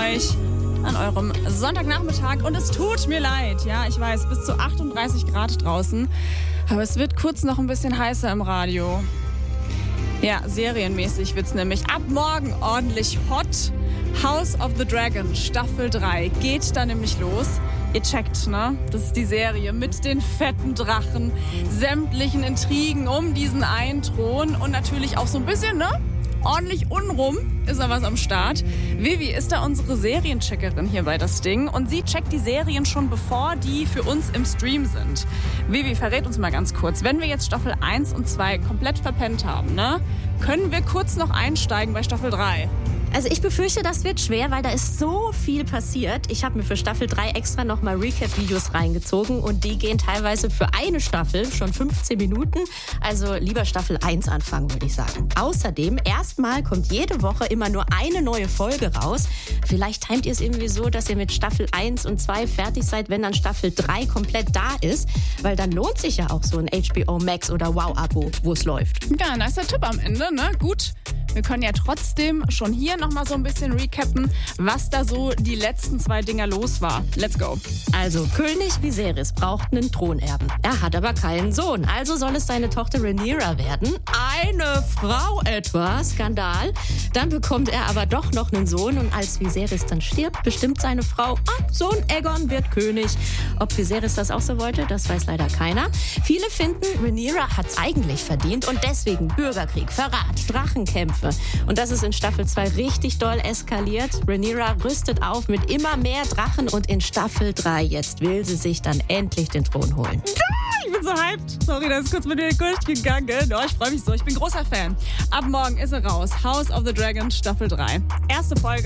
euch an eurem Sonntagnachmittag. Und es tut mir leid, ja, ich weiß, bis zu 38 Grad draußen. Aber es wird kurz noch ein bisschen heißer im Radio. Ja, serienmäßig wird's nämlich ab morgen ordentlich hot. House of the Dragon, Staffel 3, geht da nämlich los. Ihr checkt, ne? Das ist die Serie mit den fetten Drachen, sämtlichen Intrigen um diesen einen Thron und natürlich auch so ein bisschen, ne? Ordentlich unrum ist da was am Start. Vivi ist da unsere Seriencheckerin hier bei Das Ding und sie checkt die Serien schon, bevor die für uns im Stream sind. Vivi, verrät uns mal ganz kurz, wenn wir jetzt Staffel 1 und 2 komplett verpennt haben, ne? Können wir kurz noch einsteigen bei Staffel 3? Also ich befürchte, das wird schwer, weil da ist so viel passiert. Ich habe mir für Staffel 3 extra nochmal Recap-Videos reingezogen und die gehen teilweise für eine Staffel schon 15 Minuten. Also lieber Staffel 1 anfangen, würde ich sagen. Außerdem, erstmal kommt jede Woche immer nur eine neue Folge raus. Vielleicht timet ihr es irgendwie so, dass ihr mit Staffel 1 und 2 fertig seid, wenn dann Staffel 3 komplett da ist. Weil dann lohnt sich ja auch so ein HBO Max oder Wow-Abo, wo es läuft. Ja, nicer Tipp am Ende, ne? Gut. Wir können ja trotzdem schon hier nochmal so ein bisschen recappen, was da so die letzten 2 Dinger los war. Let's go. Also, König Viserys braucht einen Thronerben. Er hat aber keinen Sohn. Also soll es seine Tochter Rhaenyra werden. Eine Frau etwa. Skandal. Dann bekommt er aber doch noch einen Sohn. Und als Viserys dann stirbt, bestimmt seine Frau, Sohn Aegon wird König. Ob Viserys das auch so wollte, das weiß leider keiner. Viele finden, Rhaenyra hat's eigentlich verdient. Und deswegen Bürgerkrieg, Verrat, Drachenkämpfe. Und das ist in Staffel 2 richtig doll eskaliert. Rhaenyra rüstet auf mit immer mehr Drachen und in Staffel 3 jetzt will sie sich dann endlich den Thron holen. Ich bin so hyped. Sorry, das ist kurz mit mir durchgegangen. Oh, ich freue mich so. Ich bin großer Fan. Ab morgen ist er raus. House of the Dragon, Staffel 3. Erste Folge.